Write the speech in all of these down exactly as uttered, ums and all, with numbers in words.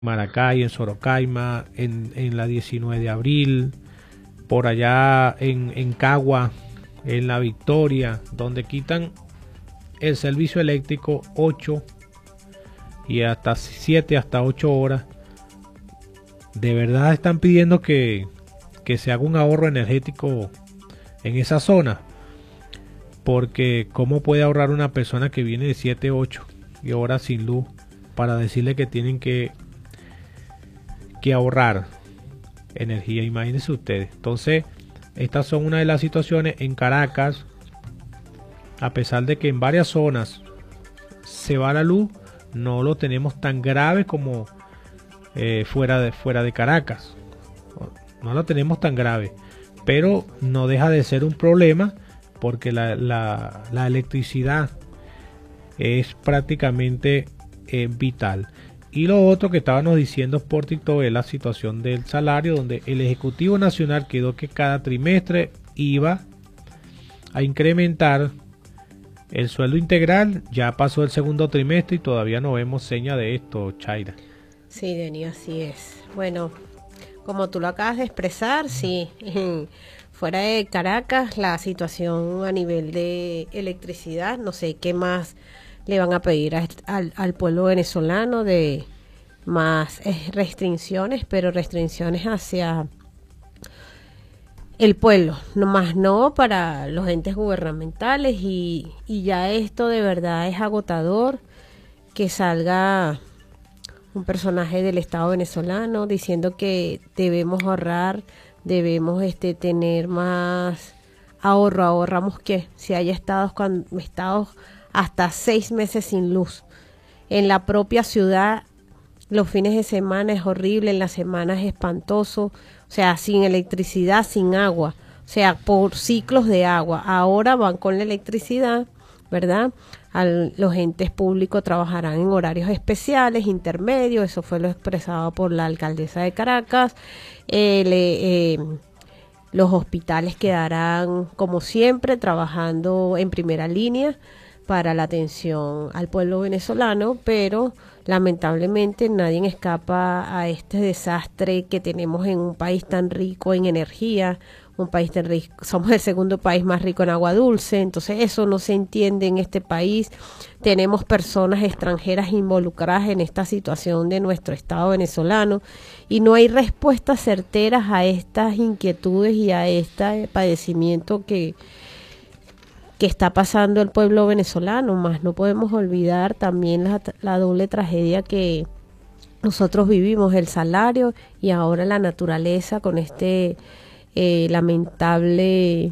Maracay, en Sorocaima, en, en la diecinueve de abril, por allá en, en Cagua, en La Victoria, donde quitan el servicio eléctrico ocho y hasta siete, hasta ocho horas. De verdad están pidiendo que, que se haga un ahorro energético en esa zona, porque cómo puede ahorrar una persona que viene de siete, ocho y horas sin luz para decirle que tienen que que ahorrar energía. Imagínense ustedes. Entonces, estas son una de las situaciones en Caracas. A pesar de que en varias zonas se va la luz, no lo tenemos tan grave como eh, fuera de fuera de Caracas. No lo tenemos tan grave, pero no deja de ser un problema, porque la, la, la electricidad es prácticamente eh, vital. Y lo otro que estábamos diciendo por TikTok es la situación del salario, donde el Ejecutivo Nacional quedó que cada trimestre iba a incrementar el sueldo integral. Ya pasó el segundo trimestre y todavía no vemos seña de esto, Chaira. Sí, Denis, así es. Bueno, como tú lo acabas de expresar, sí, fuera de Caracas la situación a nivel de electricidad, no sé qué más le van a pedir a, al, al pueblo venezolano, de más eh, restricciones, pero restricciones hacia el pueblo, no más no para los entes gubernamentales, y, y ya esto de verdad es agotador que salga un personaje del Estado venezolano diciendo que debemos ahorrar, debemos este tener más ahorro. Ahorramos que si hay estados cuando estados hasta seis meses sin luz. En la propia ciudad, los fines de semana es horrible, en las semanas es espantoso, o sea, sin electricidad, sin agua, o sea, por ciclos de agua. Ahora van con la electricidad, ¿verdad? Al, los entes públicos trabajarán en horarios especiales, intermedios, eso fue lo expresado por la alcaldesa de Caracas. Eh, le, eh, los hospitales quedarán, como siempre, trabajando en primera línea para la atención al pueblo venezolano, pero lamentablemente nadie escapa a este desastre que tenemos en un país tan rico en energía, un país tan rico, somos el segundo país más rico en agua dulce, entonces eso no se entiende en este país. Tenemos personas extranjeras involucradas en esta situación de nuestro Estado venezolano y no hay respuestas certeras a estas inquietudes y a este padecimiento que que está pasando el pueblo venezolano. Más no podemos olvidar también la, la doble tragedia que nosotros vivimos, el salario y ahora la naturaleza con este eh, lamentable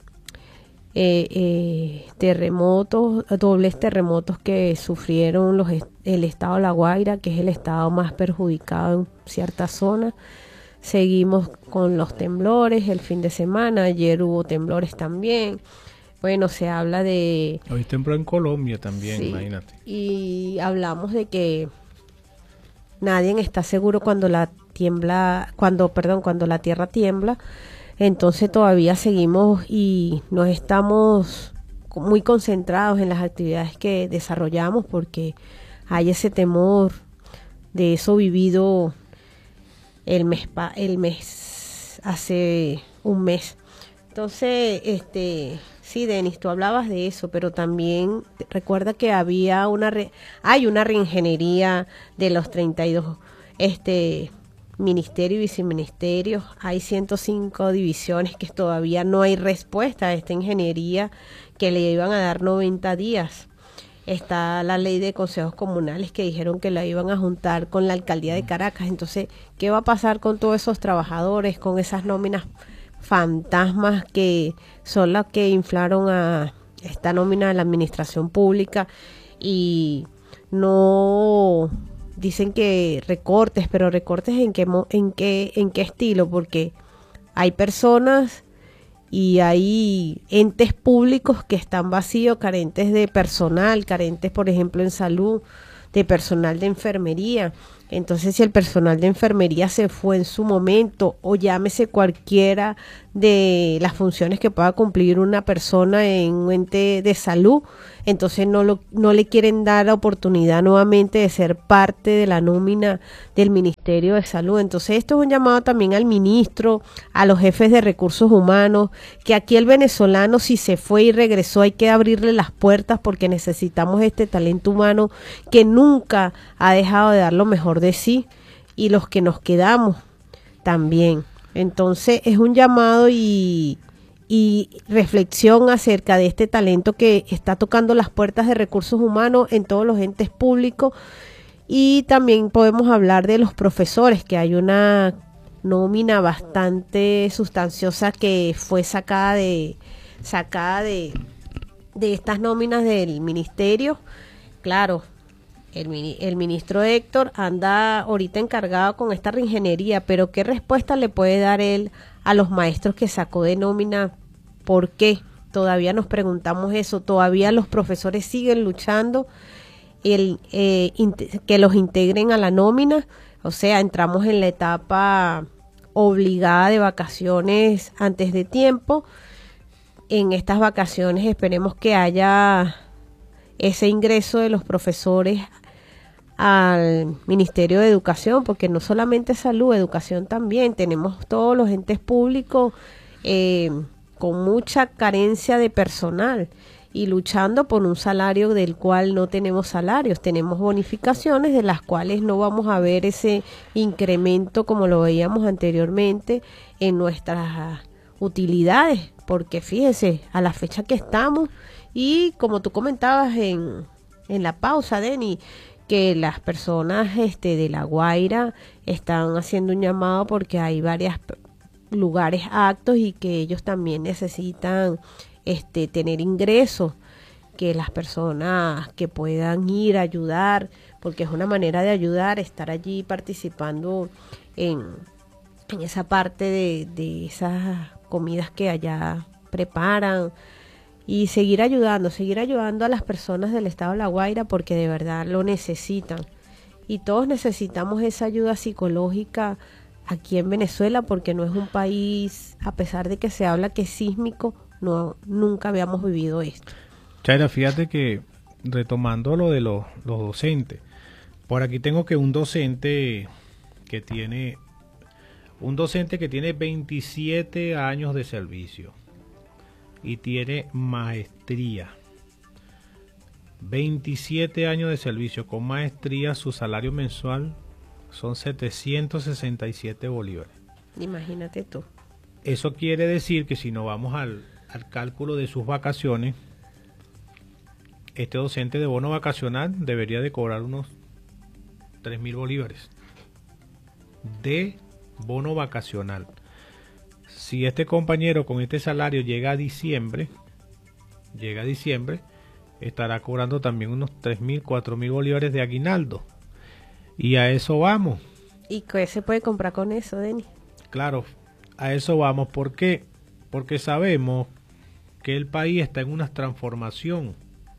eh, eh, terremotos, dobles terremotos que sufrieron los el estado de La Guaira, que es el estado más perjudicado en ciertas zonas. Seguimos con los temblores el fin de semana, ayer hubo temblores también. Bueno, se habla de... Hoy tembló en Colombia también, sí, imagínate. Y hablamos de que nadie está seguro cuando la tiembla, cuando, perdón, cuando la tierra tiembla. Entonces todavía seguimos y no estamos muy concentrados en las actividades que desarrollamos porque hay ese temor de eso vivido el mes, el mes hace un mes. Entonces, este... sí, Denis, tú hablabas de eso, pero también recuerda que había una re, hay una reingeniería de los treinta y dos este ministerios y viceministerios, hay ciento cinco divisiones que todavía no hay respuesta a esta ingeniería que le iban a dar noventa días. Está la ley de consejos comunales que dijeron que la iban a juntar con la alcaldía de Caracas. Entonces, ¿qué va a pasar con todos esos trabajadores, con esas nóminas fantasmas que son las que inflaron a esta nómina de la administración pública? Y no dicen que recortes, pero recortes en qué en qué en qué estilo, porque hay personas y hay entes públicos que están vacíos, carentes de personal, carentes por ejemplo en salud, de personal de enfermería. Entonces, si el personal de enfermería se fue en su momento, o llámese cualquiera de las funciones que pueda cumplir una persona en un ente de salud, entonces no, lo, no le quieren dar la oportunidad nuevamente de ser parte de la nómina del Ministerio de Salud. Entonces, esto es un llamado también al ministro, a los jefes de recursos humanos, que aquí el venezolano, si se fue y regresó, hay que abrirle las puertas, porque necesitamos este talento humano que nunca ha dejado de dar lo mejor de sí, y los que nos quedamos también. Entonces es un llamado y, y reflexión acerca de este talento que está tocando las puertas de recursos humanos en todos los entes públicos. Y también podemos hablar de los profesores, que hay una nómina bastante sustanciosa que fue sacada de sacada de, de estas nóminas del ministerio. Claro, El, el ministro Héctor anda ahorita encargado con esta reingeniería, pero ¿qué respuesta le puede dar él a los maestros que sacó de nómina? ¿Por qué? Todavía nos preguntamos eso, todavía los profesores siguen luchando el eh, que los integren a la nómina. O sea, entramos en la etapa obligada de vacaciones antes de tiempo. En estas vacaciones esperemos que haya ese ingreso de los profesores al Ministerio de Educación, porque no solamente salud, educación también. Tenemos todos los entes públicos eh, con mucha carencia de personal y luchando por un salario del cual no tenemos salarios. Tenemos bonificaciones de las cuales no vamos a ver ese incremento como lo veíamos anteriormente en nuestras utilidades, porque fíjese, a la fecha que estamos, y como tú comentabas en, en la pausa, Denny, que las personas este de La Guaira están haciendo un llamado porque hay varios lugares aptos y que ellos también necesitan este tener ingresos, que las personas que puedan ir a ayudar, porque es una manera de ayudar, estar allí participando en, en esa parte de, de esas comidas que allá preparan, y seguir ayudando, seguir ayudando a las personas del estado de La Guaira, porque de verdad lo necesitan. Y todos necesitamos esa ayuda psicológica aquí en Venezuela, porque no es un país, a pesar de que se habla que es sísmico, no, nunca habíamos vivido esto. Chaira, fíjate que retomando lo de los, los docentes, por aquí tengo que un docente que tiene, un docente que tiene veintisiete años de servicio y tiene maestría. veintisiete años de servicio con maestría, su salario mensual son setecientos sesenta y siete bolívares. Imagínate tú. Eso quiere decir que si nos vamos al, al cálculo de sus vacaciones, este docente de bono vacacional debería de cobrar unos tres mil bolívares de bono vacacional. Si este compañero con este salario llega a diciembre, llega a diciembre, estará cobrando también unos tres mil, cuatro mil bolívares de aguinaldo. Y a eso vamos. ¿Y qué se puede comprar con eso, Denny? Claro, a eso vamos. ¿Por qué? Porque sabemos que el país está en una transformación.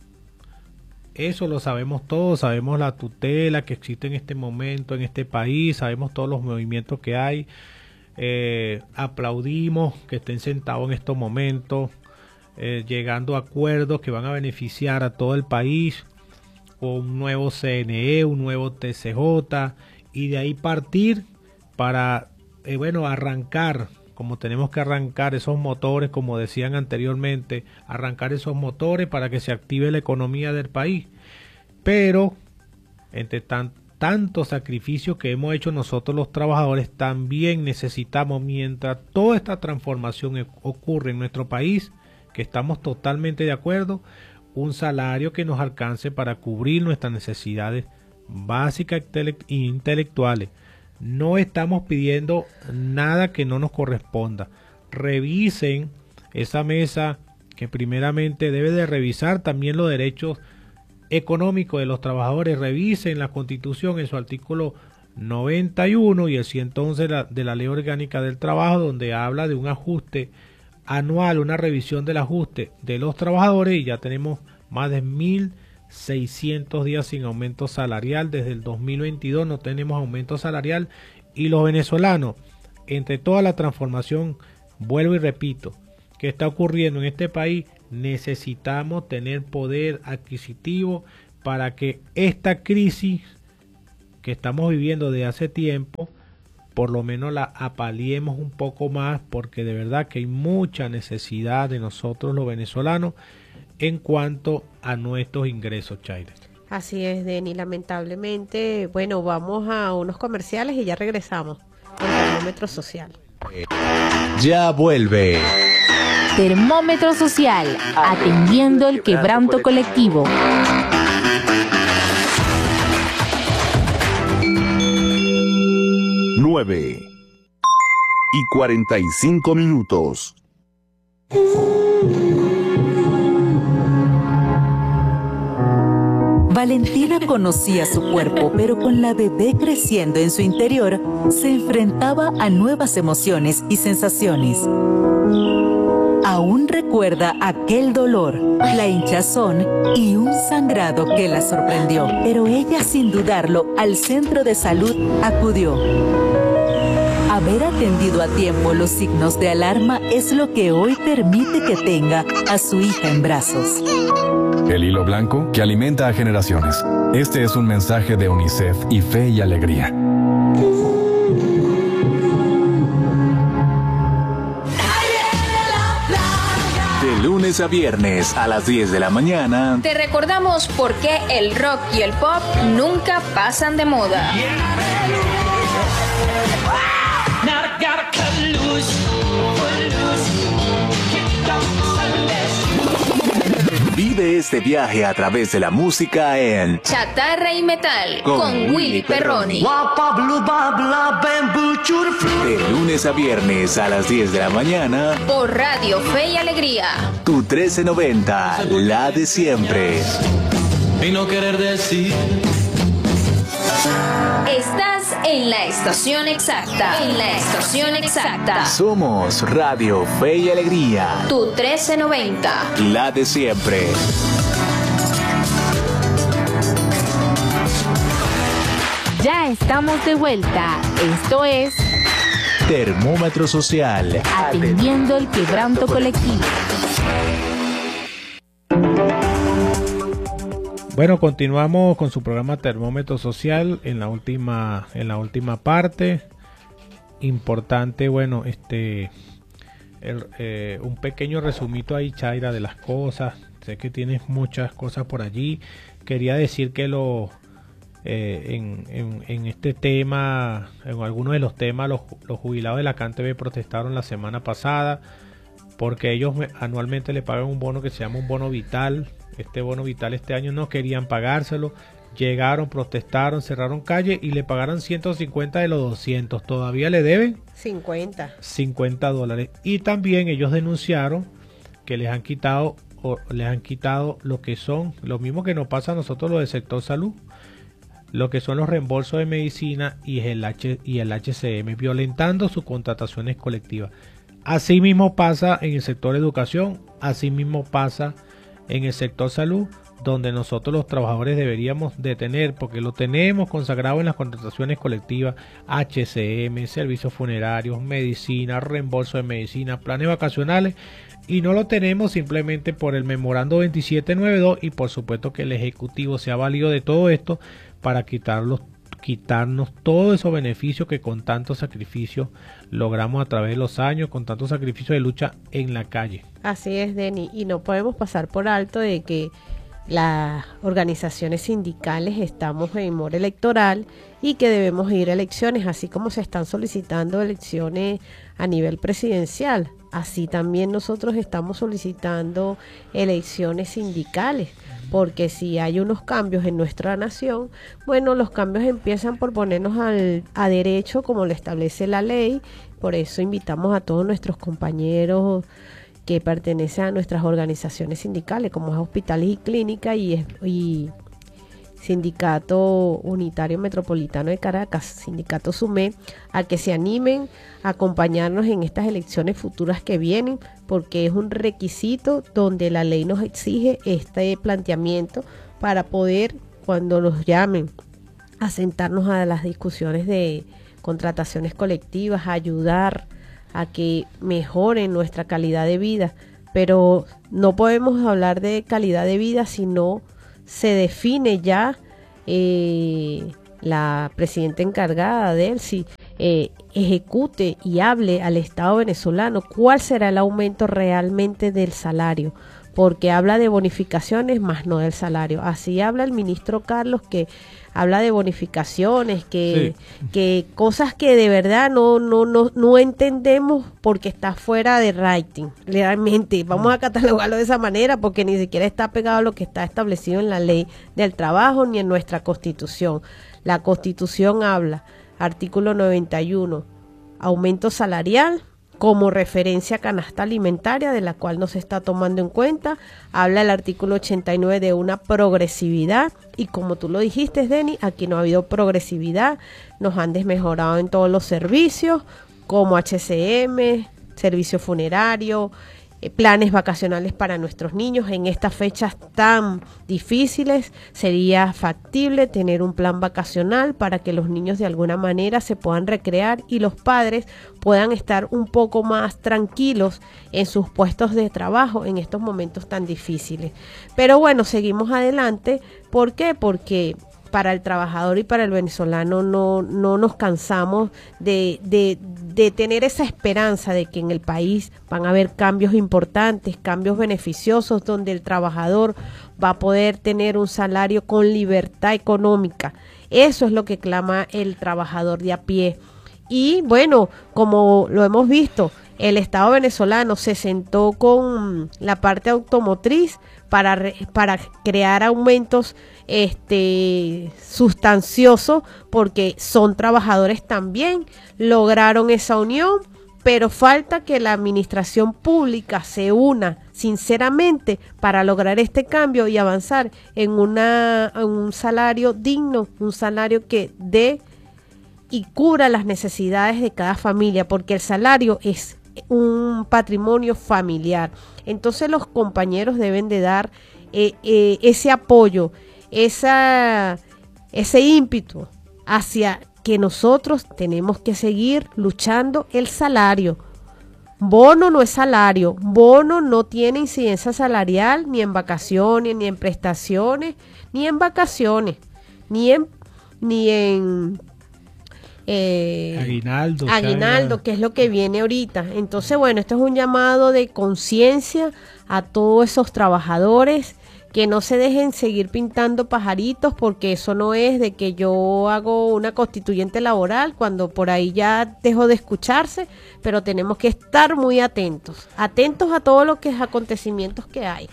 Eso lo sabemos todos, sabemos la tutela que existe en este momento en este país, sabemos todos los movimientos que hay. Eh, aplaudimos que estén sentados en estos momentos, eh, llegando a acuerdos que van a beneficiar a todo el país, con un nuevo C N E, un nuevo T C J, y de ahí partir para, eh, bueno, arrancar, como tenemos que arrancar esos motores, como decían anteriormente, arrancar esos motores para que se active la economía del país. Pero, entre tanto, tantos sacrificios que hemos hecho nosotros los trabajadores, también necesitamos, mientras toda esta transformación ocurre en nuestro país, que estamos totalmente de acuerdo, un salario que nos alcance para cubrir nuestras necesidades básicas e intelectuales. No estamos pidiendo nada que no nos corresponda. Revisen esa mesa que primeramente debe de revisar también los derechos económico de los trabajadores. Revisen la Constitución en su artículo noventa y uno y el ciento once de la, de la Ley Orgánica del Trabajo, donde habla de un ajuste anual, una revisión del ajuste de los trabajadores, y ya tenemos más de mil seiscientos días sin aumento salarial. Desde el dos mil veintidós no tenemos aumento salarial, y los venezolanos, entre toda la transformación, vuelvo y repito, que está ocurriendo en este país, necesitamos tener poder adquisitivo para que esta crisis que estamos viviendo de hace tiempo, por lo menos la apaliemos un poco más, porque de verdad que hay mucha necesidad de nosotros los venezolanos en cuanto a nuestros ingresos, Chaira. Así es, Denny, lamentablemente. Bueno, vamos a unos comerciales y ya regresamos con Termómetro Social. Ya vuelve Termómetro Social, atendiendo el quebranto colectivo. nueve y cuarenta y cinco minutos. Valentina conocía su cuerpo, pero con la bebé creciendo en su interior, se enfrentaba a nuevas emociones y sensaciones. Aún recuerda aquel dolor, la hinchazón y un sangrado que la sorprendió, pero ella, sin dudarlo, al centro de salud acudió. Haber atendido a tiempo los signos de alarma es lo que hoy permite que tenga a su hija en brazos. El hilo blanco que alimenta a generaciones. Este es un mensaje de UNICEF y Fe y Alegría. De lunes a viernes a las diez de la mañana. Te recordamos por qué el rock y el pop nunca pasan de moda. Vive este viaje a través de la música en Chatarra y Metal con, con Willy Perroni. De lunes a viernes a las diez de la mañana por Radio Fe y Alegría. Tu trece noventa, la de siempre. Y no querer decir. Estás en la estación exacta. En la estación exacta. Somos Radio Fe y Alegría. Tu trece noventa. La de siempre. Ya estamos de vuelta. Esto es Termómetro Social, atendiendo el quebranto colectivo. Bueno, continuamos con su programa Termómetro Social en la última, en la última parte. Importante, bueno, este, el, eh, un pequeño resumito ahí, Chaira, de las cosas. Sé que tienes muchas cosas por allí. Quería decir que lo, eh, en, en, en este tema, en algunos de los temas, los, los jubilados de la CanTV protestaron la semana pasada porque ellos anualmente le pagan un bono que se llama un bono vital. Este bono vital este año no querían pagárselo, llegaron, protestaron, cerraron calle y le pagaron ciento cincuenta de los doscientos. Todavía le deben cincuenta dólares. Y también ellos denunciaron que les han quitado o les han quitado lo que son, lo mismo que nos pasa a nosotros los del sector salud, lo que son los reembolsos de medicina y el, H, y el H C M, violentando sus contrataciones colectivas. Así mismo pasa en el sector educación, así mismo pasa en el sector salud, donde nosotros los trabajadores deberíamos de tener, porque lo tenemos consagrado en las contrataciones colectivas, H C M, servicios funerarios, medicina, reembolso de medicina, planes vacacionales, y no lo tenemos simplemente por el memorando veintisiete noventa y dos, y por supuesto que el Ejecutivo se ha valido de todo esto para quitarlos, quitarnos todos esos beneficios que con tanto sacrificio logramos a través de los años, con tanto sacrificio de lucha en la calle. Así es, Denny, y no podemos pasar por alto de que las organizaciones sindicales estamos en mora electoral y que debemos ir a elecciones, así como se están solicitando elecciones a nivel presidencial. Así también nosotros estamos solicitando elecciones sindicales, porque si hay unos cambios en nuestra nación, bueno, los cambios empiezan por ponernos al, a derecho como lo establece la ley. Por eso invitamos a todos nuestros compañeros que pertenecen a nuestras organizaciones sindicales, como es Hospitales y Clínicas y, y Sindicato Unitario Metropolitano de Caracas, Sindicato SUME, a que se animen a acompañarnos en estas elecciones futuras que vienen, porque es un requisito donde la ley nos exige este planteamiento para poder, cuando nos llamen, a sentarnos a las discusiones de contrataciones colectivas, a ayudar a que mejoren nuestra calidad de vida. Pero no podemos hablar de calidad de vida si no se define ya eh, la presidenta encargada de él, si eh, ejecute y hable al Estado venezolano cuál será el aumento realmente del salario, porque habla de bonificaciones más no del salario. Así habla el ministro Carlos, que habla de bonificaciones, que, sí. que cosas que de verdad no, no, no, no entendemos porque está fuera de rating. Realmente vamos a catalogarlo de esa manera porque ni siquiera está pegado a lo que está establecido en la ley del trabajo ni en nuestra Constitución. La Constitución habla, artículo noventa y uno, aumento salarial como referencia a canasta alimentaria, de la cual no se está tomando en cuenta. Habla el artículo ochenta y nueve de una progresividad, y como tú lo dijiste, Denny, aquí no ha habido progresividad, nos han desmejorado en todos los servicios, como H C M, servicio funerario, eh, planes vacacionales para nuestros niños. En estas fechas tan difíciles sería factible tener un plan vacacional para que los niños de alguna manera se puedan recrear y los padres puedan estar un poco más tranquilos en sus puestos de trabajo en estos momentos tan difíciles. Pero bueno, seguimos adelante. ¿Por qué? Porque para el trabajador y para el venezolano no, no nos cansamos de, de, de tener esa esperanza de que en el país van a haber cambios importantes, cambios beneficiosos, donde el trabajador va a poder tener un salario con libertad económica. Eso es lo que clama el trabajador de a pie. Y bueno, como lo hemos visto, el Estado venezolano se sentó con la parte automotriz para, para crear aumentos este, sustanciosos, porque son trabajadores también, lograron esa unión, pero falta que la administración pública se una sinceramente para lograr este cambio y avanzar en, una, en un salario digno, un salario que dé y cubra las necesidades de cada familia, porque el salario es un patrimonio familiar. Entonces los compañeros deben de dar eh, eh, ese apoyo, esa, ese ímpetu hacia que nosotros tenemos que seguir luchando el salario. Bono no es salario, bono no tiene incidencia salarial ni en vacaciones, ni en prestaciones, ni en vacaciones, ni en ni en Eh, aguinaldo, aguinaldo, que es lo que viene ahorita. Entonces, bueno, esto es un llamado de conciencia a todos esos trabajadores, que no se dejen seguir pintando pajaritos, porque eso no es de que yo hago una constituyente laboral, cuando por ahí ya dejó de escucharse, pero tenemos que estar muy atentos, atentos a todos los que acontecimientos que hay.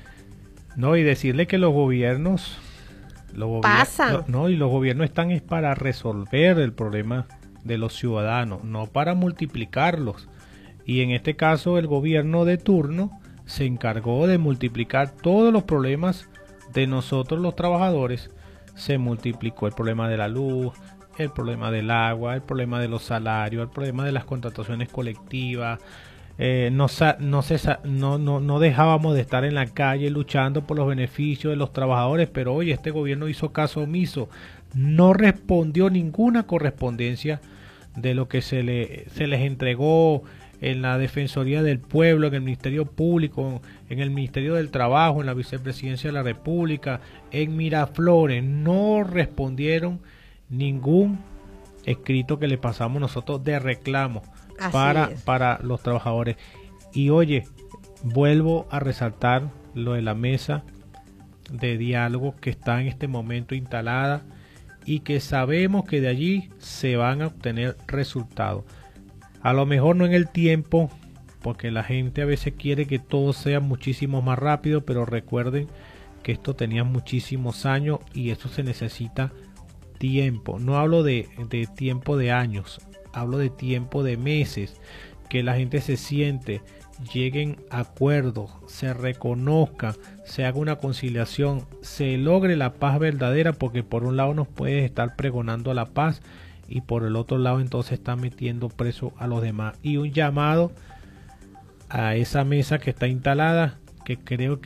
No, y decirle que los gobiernos Los Pasan. No, y los gobiernos están es para resolver el problema de los ciudadanos, no para multiplicarlos. Y en este caso el gobierno de turno se encargó de multiplicar todos los problemas de nosotros los trabajadores. Se multiplicó el problema de la luz, el problema del agua, el problema de los salarios, el problema de las contrataciones colectivas. Eh, no, no, se, no, no, no dejábamos de estar en la calle luchando por los beneficios de los trabajadores, pero hoy este gobierno hizo caso omiso, no respondió ninguna correspondencia de lo que se, le, se les entregó en la Defensoría del Pueblo, en el Ministerio Público, en el Ministerio del Trabajo, en la Vicepresidencia de la República, en Miraflores. No respondieron ningún escrito que le pasamos nosotros de reclamo para, para los trabajadores. Y oye, vuelvo a resaltar lo de la mesa de diálogo que está en este momento instalada y que sabemos que de allí se van a obtener resultados. A lo mejor no en el tiempo, porque la gente a veces quiere que todo sea muchísimo más rápido, pero recuerden que esto tenía muchísimos años y eso se necesita tiempo. No hablo de, de tiempo de años, hablo de tiempo de meses, que la gente se siente, lleguen a acuerdos, se reconozca, se haga una conciliación, se logre la paz verdadera, porque por un lado nos puedes estar pregonando la paz y por el otro lado entonces está metiendo preso a los demás. Y un llamado a esa mesa que está instalada, que creo que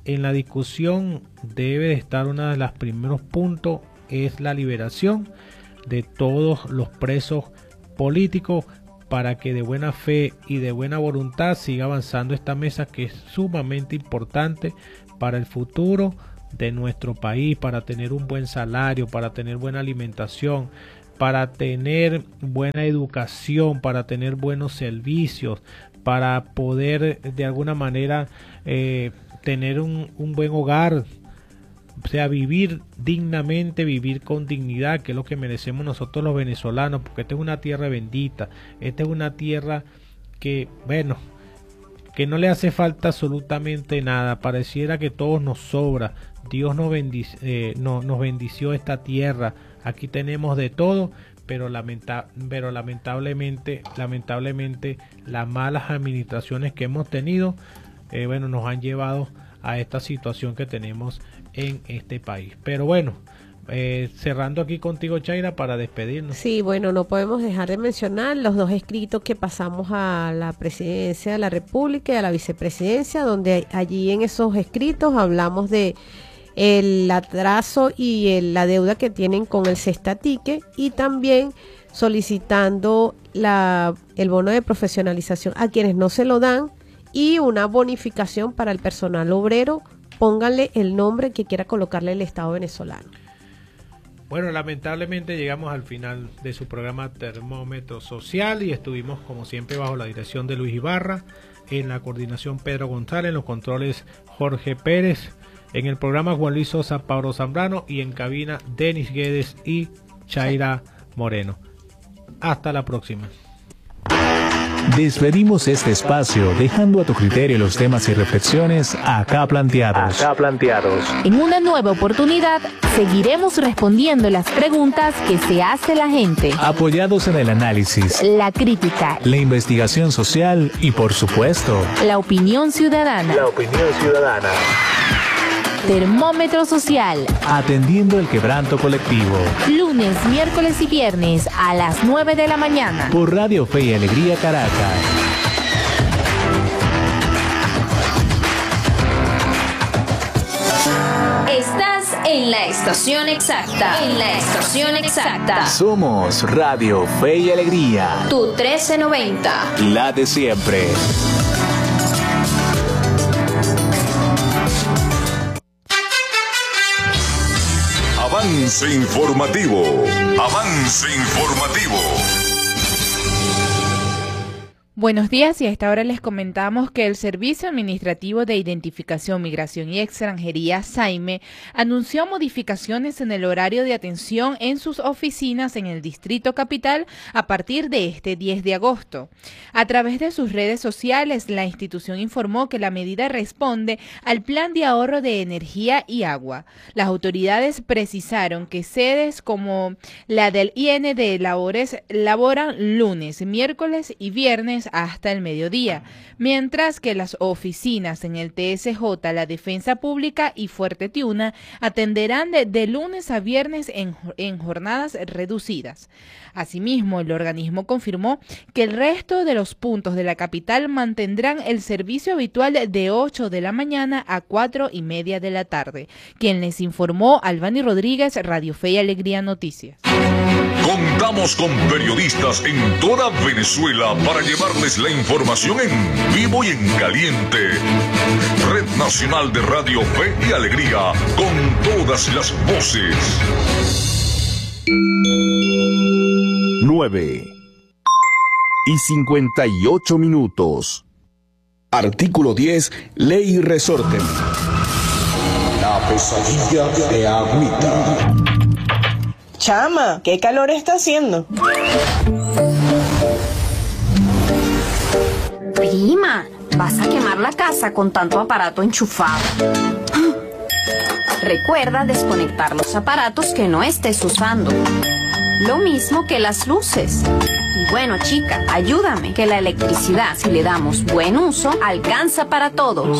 en la discusión debe de estar uno de los primeros puntos, es la liberación de todos los presos políticos, para que de buena fe y de buena voluntad siga avanzando esta mesa, que es sumamente importante para el futuro de nuestro país, para tener un buen salario, para tener buena alimentación, para tener buena educación, para tener buenos servicios, para poder de alguna manera eh, tener un, un buen hogar, o sea, vivir dignamente, vivir con dignidad, que es lo que merecemos nosotros los venezolanos, porque esta es una tierra bendita, esta es una tierra que, bueno, que no le hace falta absolutamente nada, pareciera que todo nos sobra. Dios nos, bendice, eh, no, nos bendició esta tierra, aquí tenemos de todo, pero, lamenta, pero lamentablemente, lamentablemente las malas administraciones que hemos tenido, eh, bueno, nos han llevado a esta situación que tenemos en este país. Pero bueno, eh, cerrando aquí contigo, Chaira, para despedirnos. Sí, bueno, no podemos dejar de mencionar los dos escritos que pasamos a la presidencia de la República y a la vicepresidencia, donde allí en esos escritos hablamos de el atraso y el, la deuda que tienen con el Cestatique, y también solicitando la, el bono de profesionalización a quienes no se lo dan, y una bonificación para el personal obrero. Pónganle el nombre que quiera colocarle el Estado venezolano. Bueno, lamentablemente llegamos al final de su programa Termómetro Social, y estuvimos como siempre bajo la dirección de Luis Ibarra, en la coordinación Pedro González, en los controles Jorge Pérez, en el programa Juan Luis Sosa, Pablo Zambrano, y en cabina Denis Guedes y Chaira Moreno. Hasta la próxima. Despedimos este espacio dejando a tu criterio los temas y reflexiones acá planteados. Acá planteados. En una nueva oportunidad, seguiremos respondiendo las preguntas que se hace la gente. Apoyados en el análisis, la crítica, la investigación social y, por supuesto, la opinión ciudadana. La opinión ciudadana. Termómetro Social. Atendiendo el quebranto colectivo. Lunes, miércoles y viernes a las nueve de la mañana. Por Radio Fe y Alegría Caracas. Estás en la estación exacta. En la estación exacta. Somos Radio Fe y Alegría. Tu trece noventa. La de siempre. Avance informativo. Avance informativo. Buenos días, y a esta hora les comentamos que el Servicio Administrativo de Identificación, Migración y Extranjería, SAIME, anunció modificaciones en el horario de atención en sus oficinas en el Distrito Capital a partir de este diez de agosto. A través de sus redes sociales, la institución informó que la medida responde al Plan de Ahorro de Energía y Agua. Las autoridades precisaron que sedes como la del I N D Labores laboran lunes, miércoles y viernes hasta el mediodía, mientras que las oficinas en el T S J, la Defensa Pública y Fuerte Tiuna atenderán de, de lunes a viernes en, en jornadas reducidas. Asimismo, el organismo confirmó que el resto de los puntos de la capital mantendrán el servicio habitual de ocho de la mañana a cuatro y media de la tarde. Quien les informó, Albany Rodríguez, Radio Fe y Alegría Noticias. Contamos con periodistas en toda Venezuela para llevarles la información en vivo y en caliente. Red Nacional de Radio Fe y Alegría, con todas las voces. nueve y cincuenta y ocho minutos. Artículo diez, Ley Resorte. La pesadilla de Agüita. Chama, ¿qué calor está haciendo? Prima, vas a quemar la casa con tanto aparato enchufado. Recuerda desconectar los aparatos que no estés usando. Lo mismo que las luces. Y bueno, chica, ayúdame, que la electricidad, si le damos buen uso, alcanza para todos.